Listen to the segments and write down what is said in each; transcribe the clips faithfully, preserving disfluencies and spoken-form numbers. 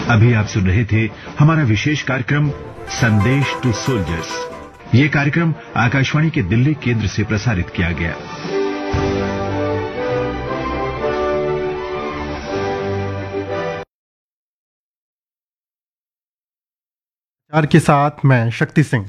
अभी आप सुन रहे थे हमारा विशेष कार्यक्रम संदेश टू सोल्जर्स। ये कार्यक्रम आकाशवाणी के दिल्ली केंद्र से प्रसारित किया गया। के साथ मैं शक्ति सिंह।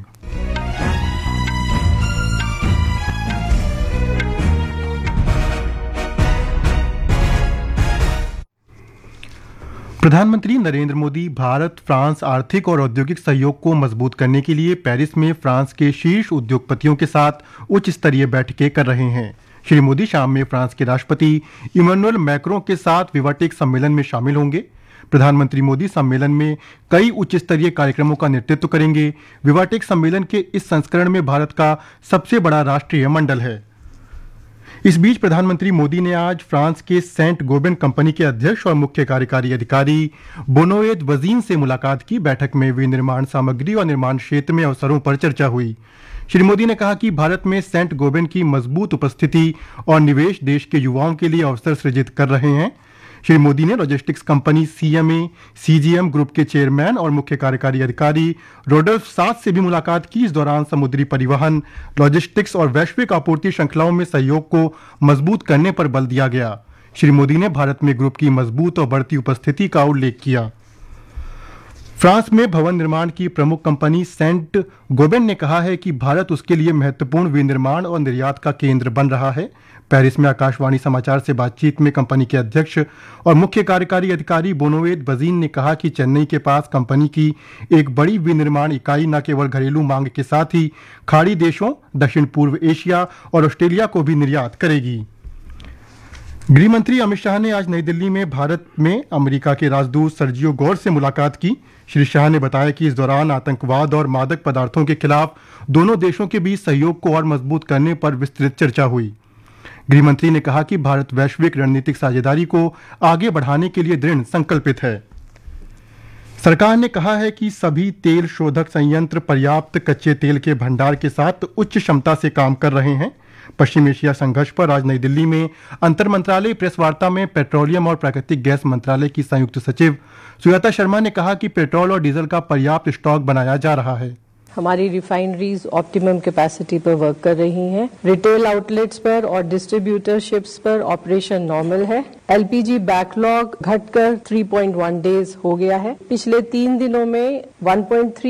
प्रधानमंत्री नरेंद्र मोदी भारत फ्रांस आर्थिक और औद्योगिक सहयोग को मजबूत करने के लिए पेरिस में फ्रांस के शीर्ष उद्योगपतियों के साथ उच्च स्तरीय बैठकें कर रहे हैं। श्री मोदी शाम में फ्रांस के राष्ट्रपति इमैनुअल मैक्रों के साथ विवाटेक सम्मेलन में शामिल होंगे। प्रधानमंत्री मोदी सम्मेलन में कई उच्च स्तरीय कार्यक्रमों का नेतृत्व करेंगे। विवाटेक सम्मेलन के इस संस्करण में भारत का सबसे बड़ा राष्ट्रीय मंडल है। इस बीच प्रधानमंत्री मोदी ने आज फ्रांस के सेंट गोबेन कंपनी के अध्यक्ष और मुख्य कार्यकारी अधिकारी बोनोएद वजीन से मुलाकात की। बैठक में विनिर्माण सामग्री और निर्माण क्षेत्र में अवसरों पर चर्चा हुई। श्री मोदी ने कहा कि भारत में सेंट गोबेन की मजबूत उपस्थिति और निवेश देश के युवाओं के लिए अवसर सृजित कर रहे हैं। श्री मोदी ने logistics company CMA CGM group के चेयरमैन और मुख्य कार्यकारी अधिकारी रोडल्फ साथ से भी मुलाकात की। इस दौरान समुद्री परिवहन, लॉजिस्टिक्स और वैश्विक आपूर्ति श्रृंखलाओं में सहयोग को मजबूत करने पर बल दिया गया। श्री मोदी ने भारत में ग्रुप की मजबूत और बढ़ती उपस्थिति का उल्लेख किया। फ्रांस में भवन निर्माण की प्रमुख कंपनी सेंट गोबेन ने कहा है कि भारत उसके लिए महत्वपूर्ण विनिर्माण और निर्यात का केंद्र बन रहा है। पेरिस में आकाशवाणी समाचार से बातचीत में कंपनी के अध्यक्ष और मुख्य कार्यकारी अधिकारी बोनोएद वजीन ने कहा कि चेन्नई के पास कंपनी की एक बड़ी विनिर्माण इकाई न केवल घरेलू मांग के साथ ही खाड़ी देशों, दक्षिण पूर्व एशिया और ऑस्ट्रेलिया को भी निर्यात करेगी। गृह मंत्री अमित शाह ने आज नई दिल्ली में भारत में अमेरिका के राजदूत सर्जियो गौर से मुलाकात की। श्री शाह ने बताया कि इस दौरान आतंकवाद और मादक पदार्थों के खिलाफ दोनों देशों के बीच सहयोग को और मजबूत करने पर विस्तृत चर्चा हुई। गृह मंत्री ने कहा कि भारत वैश्विक रणनीतिक साझेदारी को आगे बढ़ाने के लिए दृढ़ संकल्पित है। सरकार ने कहा है कि सभी तेल शोधक संयंत्र पर्याप्त कच्चे तेल के भंडार के साथ उच्च क्षमता से काम कर रहे हैं। पश्चिम एशिया संघर्ष पर आज नई दिल्ली में अंतर मंत्रालय प्रेस वार्ता में पेट्रोलियम और प्राकृतिक गैस मंत्रालय की संयुक्त सचिव सुजाता शर्मा ने कहा कि पेट्रोल और डीजल का पर्याप्त स्टॉक बनाया जा रहा है। हमारी रिफाइनरीज ऑप्टिमम कैपेसिटी पर वर्क कर रही हैं। रिटेल आउटलेट्स पर और डिस्ट्रीब्यूटरशिप्स पर ऑपरेशन नॉर्मल है। एलपीजी बैकलॉग घटकर तीन पॉइंट एक डेज हो गया है। पिछले तीन दिनों में एक पॉइंट तीन